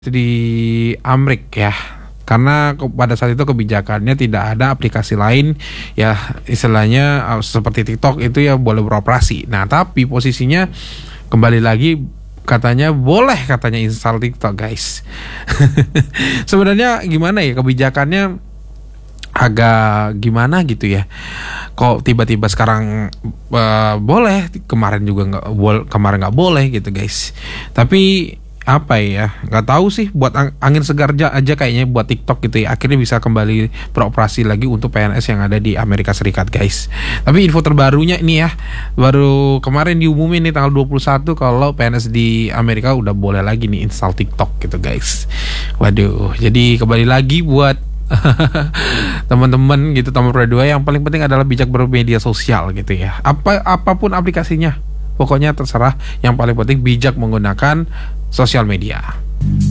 di Amrik ya. Karena pada saat itu kebijakannya tidak ada aplikasi lain ya, istilahnya seperti TikTok itu ya boleh beroperasi. Nah, tapi posisinya kembali lagi katanya boleh katanya install TikTok, guys. Sebenarnya gimana ya kebijakannya, agak gimana gitu ya. Kok tiba-tiba sekarang boleh, kemarin juga kemarin nggak boleh gitu, guys. Tapi apa ya, nggak tahu sih, buat angin segar aja kayaknya buat TikTok gitu ya, akhirnya bisa kembali beroperasi lagi untuk PNS yang ada di Amerika Serikat, guys. Tapi info terbarunya ini ya, baru kemarin diumumin nih tanggal 21 kalau PNS di Amerika udah boleh lagi nih install TikTok gitu, guys. Waduh, jadi kembali lagi buat teman-teman gitu, teman Pro 2, yang paling penting adalah bijak bermedia sosial gitu ya. Apapun aplikasinya, pokoknya terserah, yang paling penting bijak menggunakan sosial media.